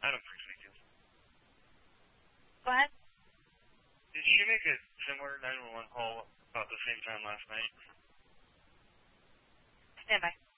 Item 362. Go ahead. Did she make a similar 911 call about the same time last night? Stand by.